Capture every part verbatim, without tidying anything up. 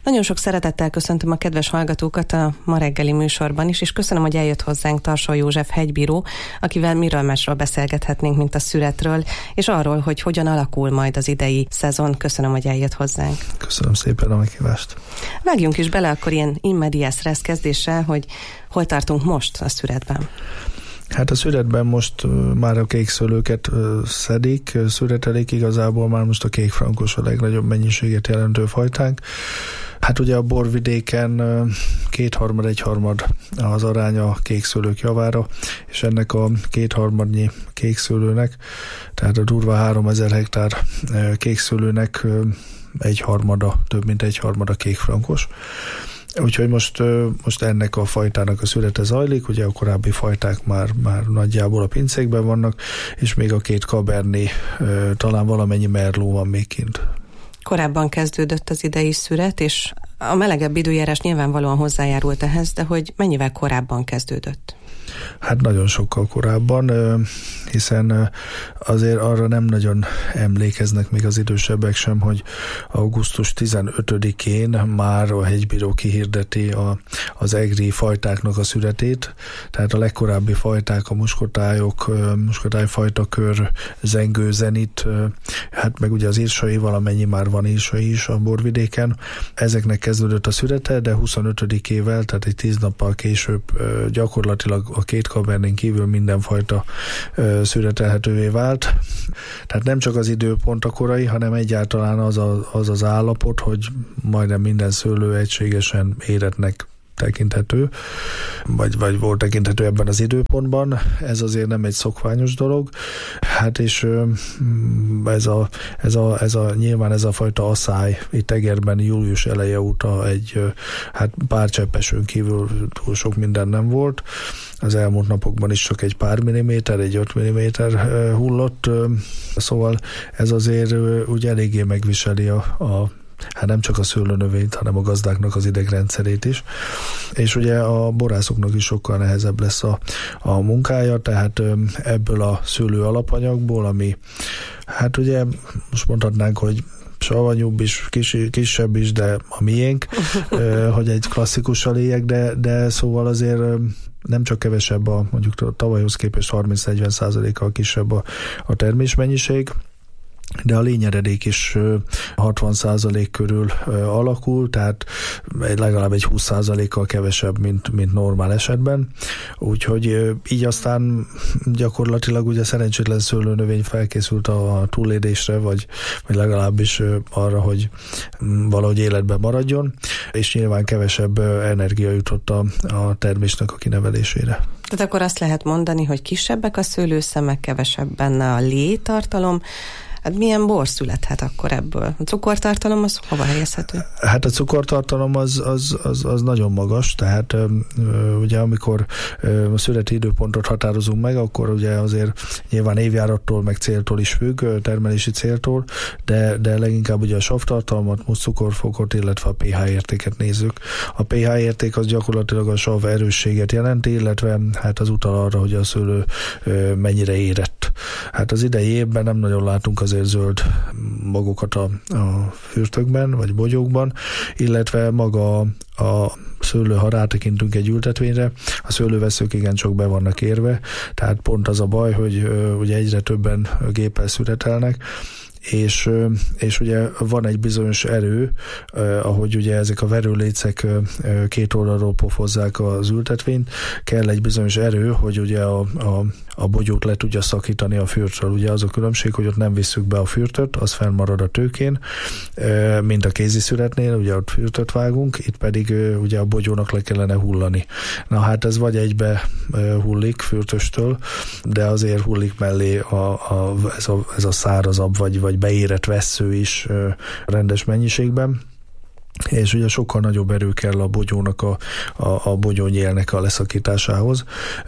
Nagyon sok szeretettel köszöntöm a kedves hallgatókat a ma reggeli műsorban is, és köszönöm, hogy eljött hozzánk Tarsó József hegybíró, akivel miről másról beszélgethetnénk, mint a szüretről, és arról, hogy hogyan alakul majd az idei szezon. Köszönöm, hogy eljött hozzánk. Köszönöm szépen a meghívást. Vágjunk is bele akkor ilyen in medias res kezdéssel, hogy hol tartunk most a szüretben. Hát a szüretben most már a kékszőlőket szedik, szüretelik, igazából már most a kékfrankos a legnagyobb mennyiséget jelentő fajtánk. Hát ugye a borvidéken kétharmad, egyharmad az arány a kékszőlők javára, és ennek a kétharmadnyi kékszőlőnek, tehát a durva háromezer hektár kékszőlőnek egyharmada, több mint egyharmada kékfrankos. Úgyhogy most, most ennek a fajtának a születe zajlik, ugye a korábbi fajták már, már nagyjából a pincékben vannak, és még a két kaberné, talán valamennyi merló van még kint. Korábban kezdődött az idei szüret, és a melegebb időjárás nyilvánvalóan hozzájárult ehhez, de hogy mennyivel korábban kezdődött? Hát nagyon sokkal korábban, hiszen azért arra nem nagyon emlékeznek még az idősebbek sem, hogy augusztus tizenötödikén már a hegybíró kihirdeti a, az egri fajtáknak a születét, tehát a legkorábbi fajták, a muskotályok, muskotályfajtakör, zengő, zenit, hát meg ugye az írsai, valamennyi már van írsai is a borvidéken. Ezeknek kezdődött a születe, de huszonötödikével, tehát egy tíz nappal később gyakorlatilag a két kabernén kívül mindenfajta ö, szüretelhetővé vált. Tehát nem csak az időpont a korai, hanem egyáltalán az a, az, az állapot, hogy majdnem minden szőlő egységesen éretnek tekinthető, vagy, vagy volt tekinthető ebben az időpontban. Ez azért nem egy szokványos dolog. Hát és ez a, ez a, ez a, nyilván ez a fajta asszály itt Egerben július eleje óta egy, hát pár cseppesőn kívül túl sok minden nem volt. Az elmúlt napokban is csak egy pár milliméter, egy öt milliméter hullott. Szóval ez azért úgy eléggé megviseli a, a hát nem csak a szőlőnövényt, hanem a gazdáknak az idegrendszerét is. És ugye a borászoknak is sokkal nehezebb lesz a, a munkája, tehát ebből a szőlő alapanyagból, ami hát ugye most mondhatnánk, hogy savanyúbb is, kis, kisebb is, de a miénk, hogy egy klasszikussal éljek, de, de szóval azért nem csak kevesebb, a, mondjuk a tavalyhoz képest harminc-negyven százalékkal kisebb a, a termésmennyiség, de a lényeredék is hatvan százalék körül alakul, tehát legalább egy húsz százalékkal kevesebb, mint, mint normál esetben. Úgyhogy így aztán gyakorlatilag ugye szerencsétlen szőlőnövény felkészült a túlélésre, vagy, vagy legalábbis arra, hogy valahogy életben maradjon, és nyilván kevesebb energia jutott a, a termésnek a kinevelésére. Tehát akkor azt lehet mondani, hogy kisebbek a szőlőszemek, kevesebb benne a létartalom. Hát milyen bor születhet akkor ebből? A cukortartalom az hova helyezhető? Hát a cukortartalom az, az, az, az nagyon magas, tehát ugye amikor a születi időpontot határozunk meg, akkor ugye azért nyilván évjárattól meg céltól is függ, termelési céltól, de, de leginkább ugye a savtartalmat, cukorfokot, illetve a pH értéket nézzük. A pH érték az gyakorlatilag a sav erősséget jelenti, illetve hát az utal arra, hogy a szőlő mennyire érett. Hát az idei évben nem nagyon látunk azért zöld magokat a, a fürtökben, vagy bogyókban, illetve maga a szőlő, ha rátekintünk egy ültetvényre, a szőlőveszők igencsak be vannak érve, tehát pont az a baj, hogy ugye egyre többen géppel szüretelnek, és, és ugye van egy bizonyos erő, ahogy ugye ezek a verőlécek két oldalról pofozzák az ültetvényt, kell egy bizonyos erő, hogy ugye a, a, a bogyót le tudja szakítani a fürtről. Ugye az a különbség, hogy ott nem visszük be a fürtöt, az fennmarad a tőkén, mint a kézi szüretnél, ugye ott fürtöt vágunk, itt pedig ugye a bogyónak le kellene hullani. Na hát ez vagy egybe hullik fürtöstől, de azért hullik mellé a, a, ez, a, ez a szárazabb, vagy, vagy beérett vessző is rendes mennyiségben. És ugye sokkal nagyobb erő kell a bogyónak, a, a, a bogyónyélnek a leszakításához.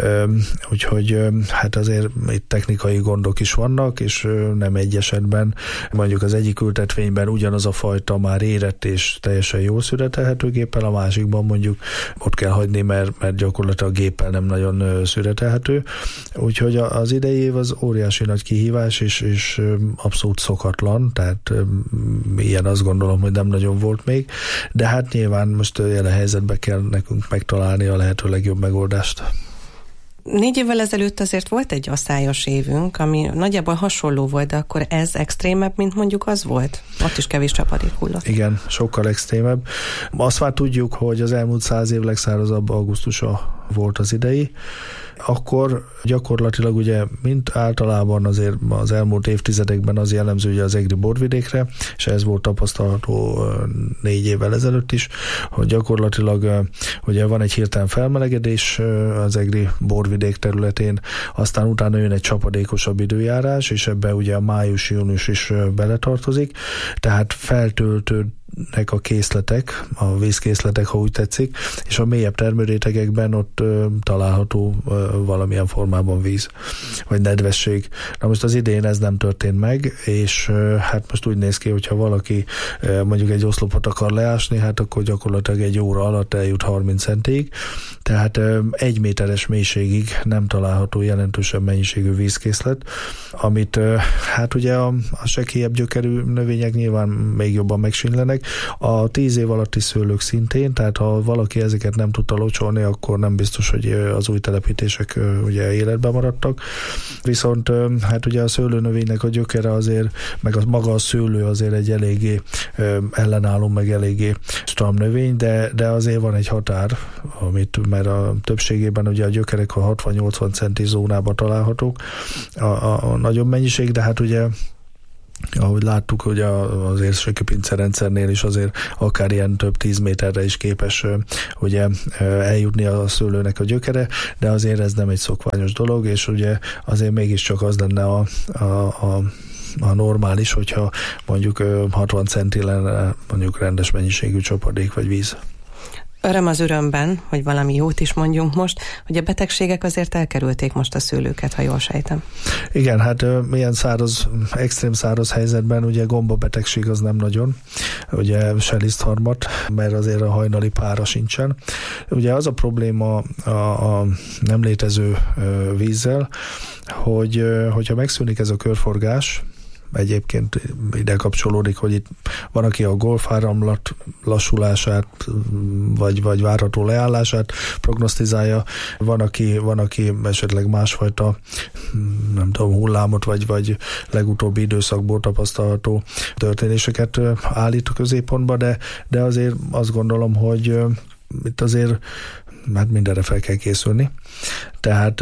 Úgyhogy hát azért itt technikai gondok is vannak, és nem egy esetben, mondjuk az egyik ültetvényben ugyanaz a fajta már érett és teljesen jól szüretelhető géppel, a másikban mondjuk ott kell hagyni, mert, mert gyakorlatilag a géppel nem nagyon szüretelhető. Úgyhogy az idei év az óriási nagy kihívás, és, és abszolút szokatlan, tehát ilyen azt gondolom, hogy nem nagyon volt még. működik, de hát nyilván most jelen helyzetben kell nekünk megtalálni a lehető legjobb megoldást. Négy évvel ezelőtt azért volt egy asszályos évünk, ami nagyjából hasonló volt, de akkor ez extrémebb, mint mondjuk az volt? Ott is kevés csapadék hullott. Igen, sokkal extrémebb. Azt már tudjuk, hogy az elmúlt száz év legszárazabb augusztusa volt az idei. Akkor gyakorlatilag ugye, mint általában azért az elmúlt évtizedekben az jellemző ugye az egri borvidékre, és ez volt tapasztalható négy évvel ezelőtt is, hogy gyakorlatilag ugye van egy hirtelen felmelegedés az egri borvidék területén, aztán utána jön egy csapadékosabb időjárás, és ebbe ugye a május-június is beletartozik, tehát feltöltődnek a készletek, a vízkészletek, ha úgy tetszik, és a mélyebb termőrétegekben ott ö, található ö, valamilyen formában víz, vagy nedvesség. Na most az idén ez nem történt meg, és ö, hát most úgy néz ki, hogyha valaki ö, mondjuk egy oszlopot akar leásni, hát akkor gyakorlatilag egy óra alatt eljut harminc centig, tehát ö, egy méteres mélységig nem található jelentősebb mennyiségű vízkészlet, amit ö, hát ugye a, a sekélyebb gyökerű növények nyilván még jobban megsínlenek. A tíz év alatti szőlők szintén, tehát ha valaki ezeket nem tudta locsolni, akkor nem biztos, hogy az új telepítések ugye életben maradtak. Viszont hát ugye a szőlőnövénynek a gyökere azért, meg a maga a szőlő azért egy eléggé ellenálló, meg eléggé stram növény, de, de azért van egy határ, amit mert a többségében ugye a gyökerek a hatvan-nyolcvan centi zónában találhatók, a, a, a nagyobb mennyiség, de hát ugye ahogy láttuk, hogy az érseki pincerendszernél is azért akár ilyen több tíz méterre is képes ugye eljutni a szőlőnek a gyökere, de azért ez nem egy szokványos dolog, és ugye azért mégiscsak az lenne a, a, a a normális, hogyha mondjuk hatvan centi lenne mondjuk rendes mennyiségű csapadék vagy víz. Öröm az örömben, hogy valami jót is mondjunk most, hogy a betegségek azért elkerülték most a szőlőket, ha jól sejtem. Igen, hát milyen száraz, extrém száraz helyzetben ugye gombabetegség az nem nagyon, ugye se lisztharmat, mert azért a hajnali pára sincsen. Ugye az a probléma a, a nem létező vízzel, hogy hogyha megszűnik ez a körforgás, egyébként ide kapcsolódik, hogy itt van, aki a golfáramlat lassulását, vagy, vagy várható leállását prognosztizálja, van, aki, van, aki esetleg másfajta, nem tudom, hullámot, vagy, vagy legutóbbi időszakból tapasztalható történéseket állít a középpontba, de, de azért azt gondolom, hogy itt azért hát mindenre fel kell készülni. Tehát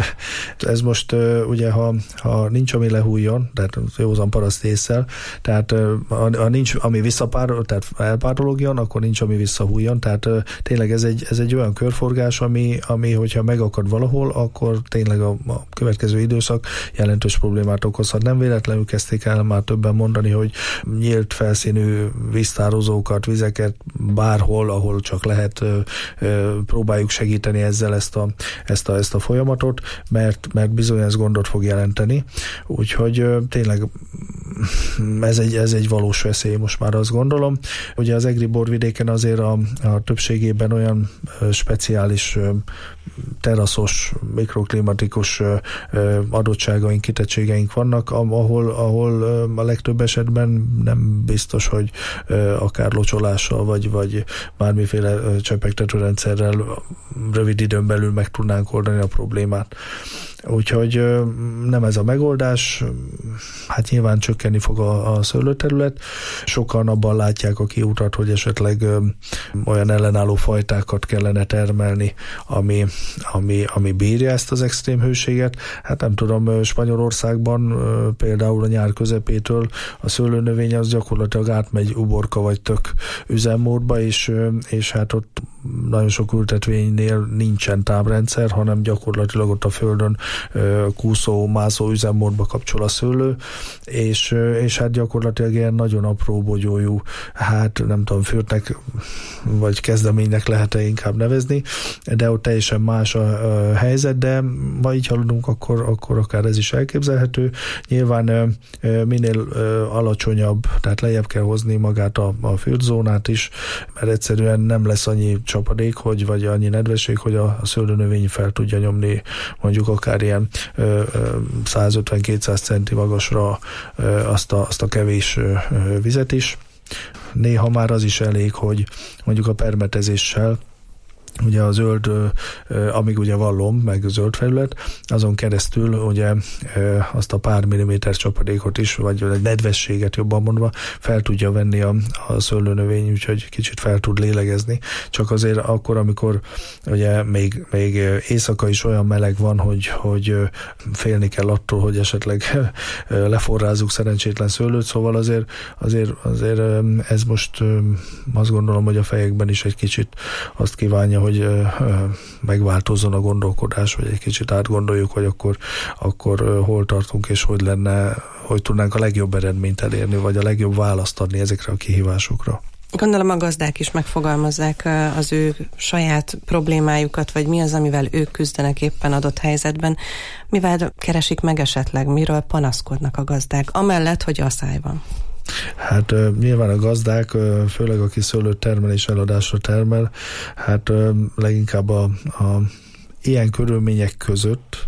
ez most ugye, ha, ha nincs, ami lehújjon, tehát józan paraszt ésszel, tehát ha nincs, ami visszapárol, tehát elpárologjon, akkor nincs, ami visszahújjon, tehát tényleg ez egy, ez egy olyan körforgás, ami, ami hogyha megakad valahol, akkor tényleg a, a következő időszak jelentős problémát okozhat. Nem véletlenül kezdték el már többen mondani, hogy nyílt felszínű víztározókat, vizeket bárhol, ahol csak lehet, próbáljuk segíteni ezzel ezt a, ezt a ezt a folyamatot, mert, mert bizony ez gondot fog jelenteni. Úgyhogy tényleg ez egy, ez egy valós veszély, most már azt gondolom. Ugye az egri borvidéken azért a, a többségében olyan speciális teraszos, mikroklimatikus adottságaink, kitettségeink vannak, ahol, ahol a legtöbb esetben nem biztos, hogy akár locsolással, vagy, vagy bármiféle csepegtetőrendszerrel rövid időn belül meg tudnánk oldani a problémát. Úgyhogy nem ez a megoldás, hát nyilván csökkenni fog a, a szőlőterület. Sokan abban látják a kiutat, hogy esetleg olyan ellenálló fajtákat kellene termelni, ami, ami, ami bírja ezt az extrém hőséget. Hát nem tudom, Spanyolországban például a nyár közepétől a szőlőnövény az gyakorlatilag átmegy uborka vagy tök üzemmódba, és, és hát ott nagyon sok ültetvénynél nincsen tábrendszer, hanem gyakorlatilag ott a földön kúszó, mászó üzemmódba kapcsol a szőlő, és, és hát gyakorlatilag ilyen nagyon apró bogyójú, hát nem tudom, fürtnek vagy kezdeménynek lehet-e inkább nevezni, de ott teljesen más a, a helyzet, de ha így haladunk, akkor, akkor akár ez is elképzelhető. Nyilván minél alacsonyabb, tehát lejjebb kell hozni magát a, a fürtzónát is, mert egyszerűen nem lesz annyi csapadék, hogy, vagy annyi nedvesség, hogy a, a szőlőnövény fel tudja nyomni mondjuk akár ilyen százötven-kétszáz centi magasra azt a, azt a kevés vizet is. Néha már az is elég, hogy mondjuk a permetezéssel ugye a zöld, amíg ugye van lomb, meg zöld felület, azon keresztül ugye azt a pár milliméter csapadékot is, vagy egy nedvességet jobban mondva fel tudja venni a, a szőlőnövény, úgyhogy kicsit fel tud lélegezni. Csak azért akkor, amikor ugye még, még éjszaka is olyan meleg van, hogy, hogy félni kell attól, hogy esetleg leforrázzuk szerencsétlen szőlőt, szóval azért, azért, azért ez most azt gondolom, hogy a fejekben is egy kicsit azt kívánja, hogy megváltozzon a gondolkodás, vagy egy kicsit átgondoljuk, hogy akkor, akkor hol tartunk, és hogy lenne, hogy tudnánk a legjobb eredményt elérni, vagy a legjobb választ adni ezekre a kihívásokra. Gondolom a gazdák is megfogalmazzák az ő saját problémájukat, vagy mi az, amivel ők küzdenek éppen adott helyzetben. Mivel keresik meg esetleg, miről panaszkodnak a gazdák, amellett, hogy asszály van? Hát nyilván a gazdák, főleg aki szőlőt termel és eladásra termel, hát leginkább a, a ilyen körülmények között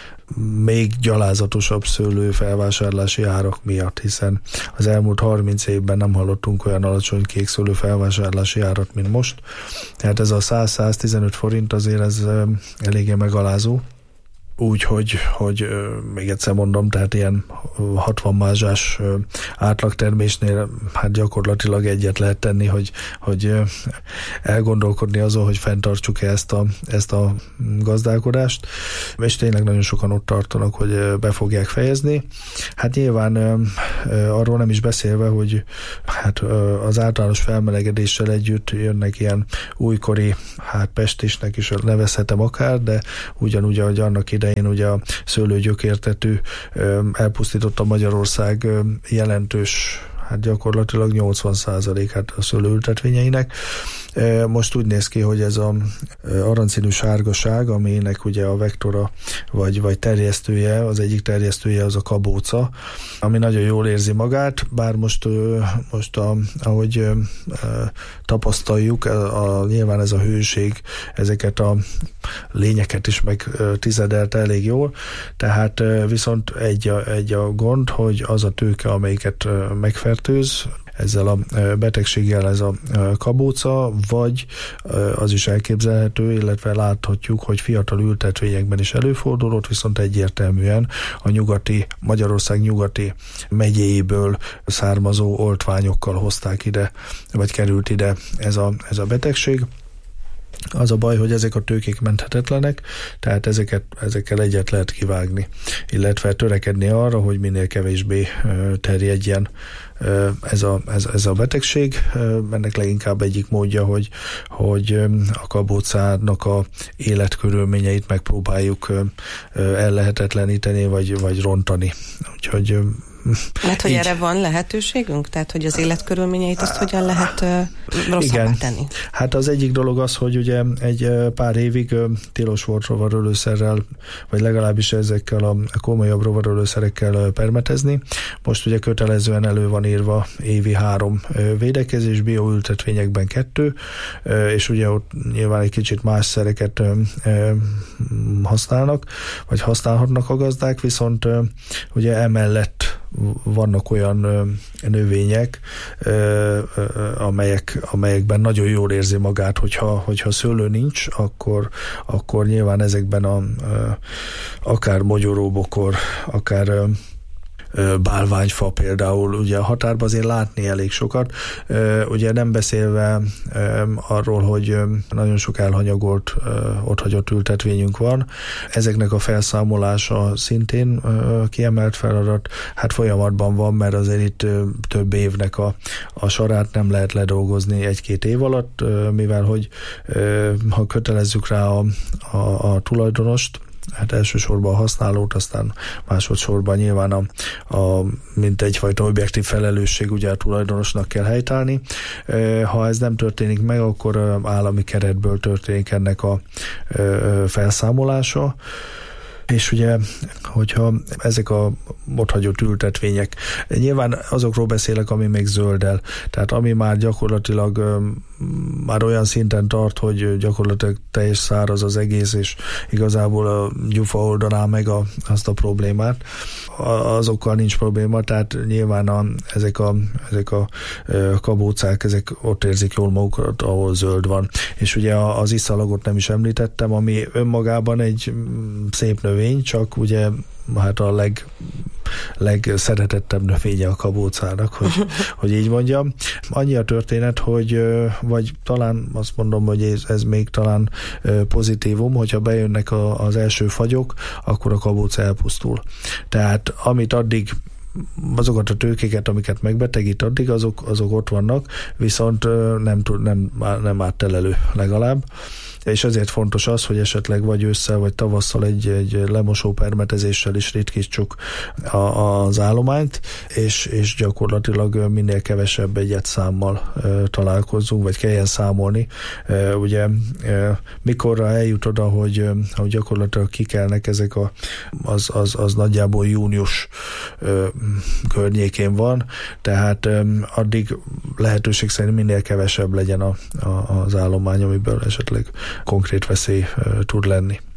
még gyalázatosabb szőlő felvásárlási árak miatt, hiszen az elmúlt harminc évben nem hallottunk olyan alacsony kék szőlő felvásárlási árat, mint most. Tehát ez a száz-száztizenöt forint azért ez eléggé megalázó. Úgy, hogy, hogy még egyszer mondom, tehát ilyen hatvan mázsás átlagtermésnél hát gyakorlatilag egyet lehet tenni, hogy, hogy elgondolkodni azon, hogy fenntartsuk-e ezt a, ezt a gazdálkodást, és tényleg nagyon sokan ott tartanak, hogy be fogják fejezni. Hát nyilván arról nem is beszélve, hogy hát az általános felmelegedéssel együtt jönnek ilyen újkori, hát pestisnek is nevezhetem akár, de ugyanúgy, ahogy annak ide én ugye a szőlőgyökértető elpusztította Magyarország jelentős, hát gyakorlatilag nyolcvan százalékát a szőlőültetvényeinek. Most úgy néz ki, hogy ez a aranyszínű sárgaság, aminek ugye a vektora vagy, vagy terjesztője, az egyik terjesztője az a kabóca, ami nagyon jól érzi magát, bár most, most a, ahogy tapasztaljuk, a, a, nyilván ez a hőség ezeket a lényeket is meg tizedelte elég jól, tehát viszont egy a, egy a gond, hogy az a tőke, amelyiket megfertőz, ezzel a betegséggel ez a kabóca, vagy az is elképzelhető, illetve láthatjuk, hogy fiatal ültetvényekben is előfordulott, viszont egyértelműen a nyugati, Magyarország nyugati megyéiből származó oltványokkal hozták ide, vagy került ide ez a, ez a betegség. Az a baj, hogy ezek a tőkék menthetetlenek, tehát ezeket, ezekkel egyet lehet kivágni, illetve törekedni arra, hogy minél kevésbé terjedjen ez a, ez, ez a betegség. Ennek leginkább egyik módja, hogy, hogy a kabócának a életkörülményeit megpróbáljuk ellehetetleníteni, vagy, vagy rontani. Úgyhogy mert hogy így. Erre van lehetőségünk? Tehát, hogy az életkörülményeit azt hogyan lehet uh, rosszabbá tenni? Hát az egyik dolog az, hogy ugye egy pár évig uh, tilos volt rovarölőszerrel, vagy legalábbis ezekkel a komolyabb rovarölőszerekkel uh, permetezni. Most ugye kötelezően elő van írva évi három uh, védekezés, bioültetvényekben kettő, uh, és ugye ott nyilván egy kicsit más szereket uh, uh, használnak, vagy használhatnak a gazdák, viszont uh, ugye emellett vannak olyan növények, amelyek, amelyekben nagyon jól érzi magát, hogyha, hogyha szőlő nincs, akkor, akkor nyilván ezekben a, akár mogyoróbokor, akár bálványfa például, ugye a határban azért látni elég sokat, ugye nem beszélve arról, hogy nagyon sok elhanyagolt, otthagyott ültetvényünk van. Ezeknek a felszámolása szintén kiemelt feladat, hát folyamatban van, mert azért itt több évnek a, a sorát nem lehet ledolgozni egy-két év alatt, mivel hogy ha kötelezzük rá a, a, a tulajdonost, hát elsősorban a használót, aztán másodszorban nyilván a, a, mint egyfajta objektív felelősség ugye a tulajdonosnak kell helytállni. Ha ez nem történik meg, akkor állami keretből történik ennek a felszámolása. És ugye, hogyha ezek a otthagyott ültetvények, nyilván azokról beszélek, ami még zöldel, tehát ami már gyakorlatilag már olyan szinten tart, hogy gyakorlatilag teljes száraz az egész, és igazából a gyufa oldaná meg a, azt a problémát. Azokkal nincs probléma, tehát nyilván a, ezek, a, ezek a kabócák, ezek ott érzik jól magukat, ahol zöld van. És ugye az iszalagot nem is említettem, ami önmagában egy szép növény, csak ugye hát a leg, legszeretettebb növénye a kabócának, hogy, hogy így mondjam. Annyi a történet, hogy vagy talán azt mondom, hogy ez, ez még talán pozitívum, hogyha bejönnek a, az első fagyok, akkor a kabóca elpusztul. Tehát amit addig azokat a tőkéket, amiket megbetegít addig, azok, azok ott vannak, viszont nem, nem, nem áttelelő legalább. És ezért fontos az, hogy esetleg vagy ősszel, vagy tavasszal egy, egy lemosó permetezéssel is ritkítsuk a, az állományt, és, és gyakorlatilag minél kevesebb egyedszámmal e, találkozzunk, vagy kelljen számolni. E, ugye e, mikorra eljut oda, hogy, hogy gyakorlatilag kikelnek ezek a, az, az, az nagyjából június e, környékén van, tehát e, addig lehetőség szerint minél kevesebb legyen a, a, az állomány, amiből esetleg konkrét veszély tud lenni.